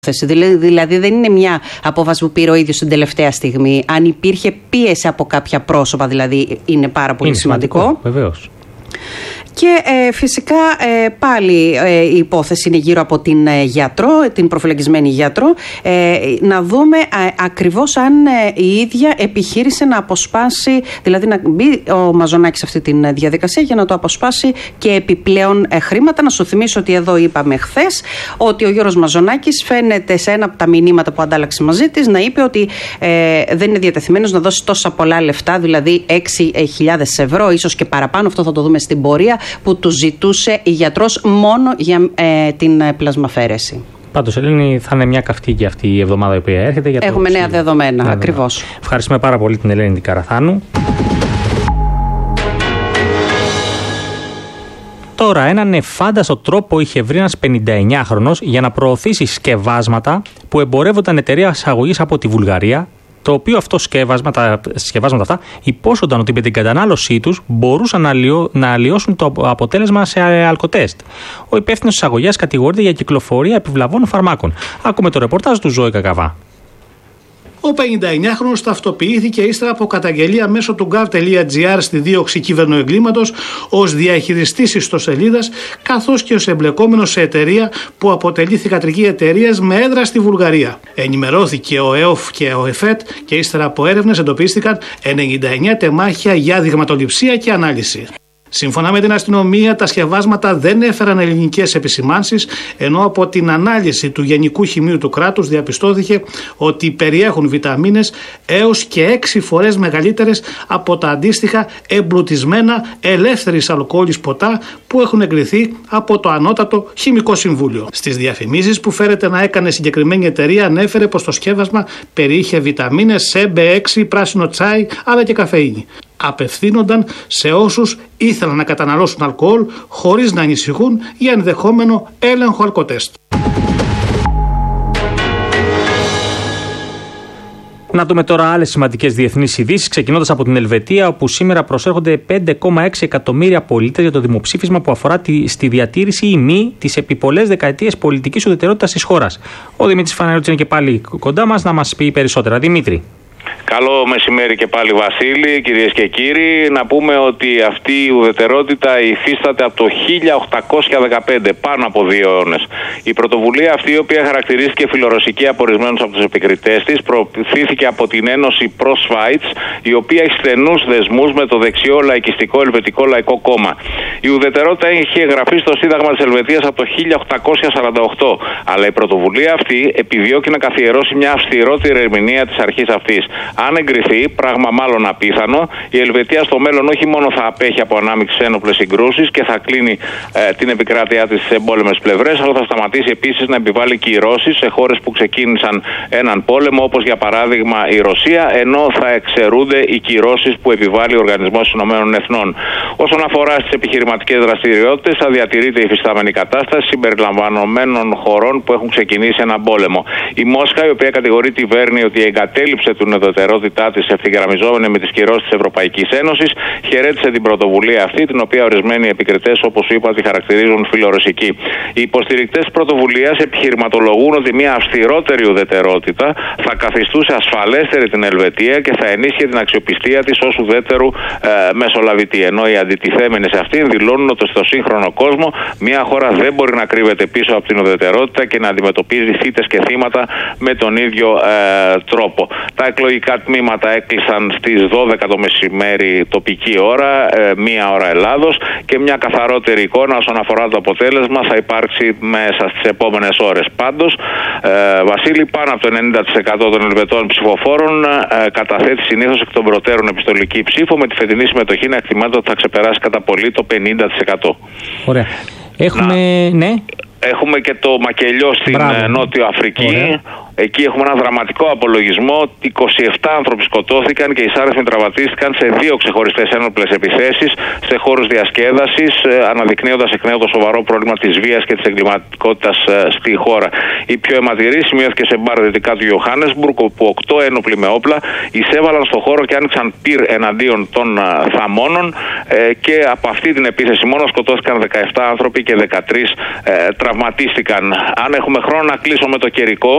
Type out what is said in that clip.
Δηλαδή δεν είναι μια απόφαση που πήρε ο ίδιος την τελευταία στιγμή. Αν υπήρχε πίεση από κάποια πρόσωπα, δηλαδή είναι πάρα πολύ σημαντικό. Βεβαίως. Και φυσικά πάλι η υπόθεση είναι γύρω από την γιατρό, την προφυλακισμένη γιατρό, να δούμε ακριβώς αν η ίδια επιχείρησε να αποσπάσει, δηλαδή να μπει ο Μαζονάκης σε αυτή τη διαδικασία για να το αποσπάσει και επιπλέον χρήματα. Να σου θυμίσω ότι εδώ είπαμε χθες ότι ο Γιώργος Μαζονάκης φαίνεται σε ένα από τα μηνύματα που αντάλλαξε μαζί της να είπε ότι δεν είναι διατεθειμένος να δώσει τόσα πολλά λεφτά, δηλαδή 6.000 ευρώ, ίσως και παραπάνω, αυτό θα το δούμε στην πορεία, που του ζητούσε η γιατρός μόνο για την πλασμαφαίρεση. Πάντως, Ελένη, θα είναι μια καυτή και αυτή η εβδομάδα η οποία έρχεται. Έχουμε νέα δεδομένα, ακριβώς. Ευχαριστούμε πάρα πολύ την Ελένη την Καραθάνου. Τώρα, έναν εφάνταστο τρόπο είχε βρει ένας 59χρονος για να προωθήσει σκευάσματα που εμπορεύονταν εταιρεία εισαγωγής από τη Βουλγαρία, το οποίο αυτό τα σκευάσματα αυτά υπόσχονταν ότι με την κατανάλωσή τους μπορούσαν να αλλοιώσουν το αποτέλεσμα σε αλκοτέστ. Ο υπεύθυνος της αγωγής κατηγορείται για κυκλοφορία επιβλαβών φαρμάκων. Ακούμε το ρεπορτάζ του Ζώη Κακαβά. Ο 59χρονος ταυτοποιήθηκε ύστερα από καταγγελία μέσω του gov.gr στη δίωξη κυβερνοεγκλήματος ως διαχειριστής ιστοσελίδας, καθώς και ως εμπλεκόμενος σε εταιρεία που αποτελεί θυγατρική εταιρεία με έδρα στη Βουλγαρία. Ενημερώθηκε ο ΕΟΦ και ο ΕΦΕΤ και ύστερα από έρευνες εντοπίστηκαν 99 τεμάχια για δειγματοληψία και ανάλυση. Σύμφωνα με την αστυνομία, τα σκευάσματα δεν έφεραν ελληνικές επισημάνσεις, ενώ από την ανάλυση του Γενικού Χημείου του κράτους διαπιστώθηκε ότι περιέχουν βιταμίνες έως και 6 φορές μεγαλύτερες από τα αντίστοιχα εμπλουτισμένα ελεύθερης αλκοόλης ποτά που έχουν εγκριθεί από το Ανώτατο Χημικό Συμβούλιο. Στις διαφημίσεις που φέρεται να έκανε συγκεκριμένη εταιρεία, ανέφερε πως το σκεύασμα περιείχε βιταμίνες C, B6, πράσινο τσάι αλλά και καφεΐνη. Απευθύνονταν σε όσους ήθελαν να καταναλώσουν αλκοόλ χωρίς να ανησυχούν για ενδεχόμενο έλεγχο αλκοτέστ. Να δούμε τώρα άλλες σημαντικές διεθνείς ειδήσεις, ξεκινώντας από την Ελβετία, όπου σήμερα προσέρχονται 5,6 εκατομμύρια πολίτες για το δημοψήφισμα που αφορά στη διατήρηση ή μη της επί πολλές δεκαετίες πολιτικής ουδετερότητας της χώρας. Ο Δημήτρης Φαναρώτης είναι και πάλι κοντά μας να μας πει περισσότερα. Δημήτρη. Καλό μεσημέρι και πάλι, Βασίλη, κυρίες και κύριοι. Να πούμε ότι αυτή η ουδετερότητα υφίσταται από το 1815, πάνω από 2 αιώνες. Η πρωτοβουλία αυτή, η οποία χαρακτηρίστηκε φιλορωσική από ορισμένους από τους επικριτές της, προωθήθηκε από την Ένωση Pro Schweiz, η οποία έχει στενούς δεσμούς με το δεξιό λαϊκιστικό Ελβετικό Λαϊκό Κόμμα. Η ουδετερότητα έχει εγγραφεί στο Σύνταγμα της Ελβετίας από το 1848, αλλά η πρωτοβουλία αυτή επιδιώκει να καθιερώσει μια αυστηρότερη ερμηνεία της αρχής αυτής. Αν εγκριθεί, πράγμα μάλλον απίθανο, η Ελβετία στο μέλλον όχι μόνο θα απέχει από ανάμειξης ένοπλες συγκρούσεις και θα κλείνει την επικράτειά της σε εμπόλεμες πλευρές, αλλά θα σταματήσει επίσης να επιβάλλει κυρώσεις σε χώρες που ξεκίνησαν έναν πόλεμο, όπως για παράδειγμα η Ρωσία, ενώ θα εξαιρούνται οι κυρώσεις που επιβάλλει ο Οργανισμός των Ηνωμένων Εθνών. Όσον αφορά στις επιχειρηματικές δραστηριότητες, θα διατηρείται η υφιστάμενη κατάσταση συμπεριλαμβανομένων χωρών που έχουν ξεκινήσει έναν πόλεμο. Η Μόσχα, η οποία κατηγορεί τη Βέρνη ότι εγκατέλειψε την ουδετερότητά της ευθυγραμμιζόμενη με τις κυρώσεις της Ευρωπαϊκής Ένωσης, χαιρέτησε την πρωτοβουλία αυτή, την οποία ορισμένοι επικριτές, όπως είπα, τη χαρακτηρίζουν φιλορωσική. Οι υποστηρικτές της πρωτοβουλίας επιχειρηματολογούν ότι μια αυστηρότερη ουδετερότητα θα καθιστούσε ασφαλέστερη την Ελβετία και θα ενίσχυε την αξιοπιστία της ως ουδέτερου μεσολαβητή. Ενώ οι αντιτιθέμενοι σε αυτήν δηλώνουν ότι στο σύγχρονο κόσμο μια χώρα δεν μπορεί να κρύβεται πίσω από την ουδετερότητα και να αντιμετωπίζει θύτες και θύματα με τον ίδιο τρόπο. Τα εκλογικά τμήματα έκλεισαν στις 12 το μεσημέρι τοπική ώρα, 1 ώρα Ελλάδος, και μια καθαρότερη εικόνα όσον αφορά το αποτέλεσμα θα υπάρξει μέσα στις επόμενες ώρες. Πάντως, Βασίλη, πάνω από το 90% των Ελβετών ψηφοφόρων καταθέτει συνήθως εκ των προτέρων επιστολική ψήφο, με τη φετινή συμμετοχή να εκτιμάται ότι θα ξεπεράσει κατά πολύ το 50%. Ωραία. Ναι. Έχουμε και το μακελιό στην Νότιο Αφρική. Ωραία. Εκεί έχουμε ένα δραματικό απολογισμό. 27 άνθρωποι σκοτώθηκαν και εισάριθμοι τραυματίστηκαν σε 2 ξεχωριστές ένοπλες επιθέσεις σε χώρους διασκέδασης, αναδεικνύοντας εκ νέου το σοβαρό πρόβλημα της βίας και της εγκληματικότητας στη χώρα. Η πιο αιματηρή σημειώθηκε σε μπαρ δυτικά του Johannesburg, όπου 8 ένοπλοι με όπλα εισέβαλαν στο χώρο και άνοιξαν πυρ εναντίον των θαμώνων, και από αυτή την επίθεση μόνο σκοτώθηκαν 17 άνθρωποι και 13 τραυματίστηκαν. Αν έχουμε χρόνο να κλείσω με το καιρικό,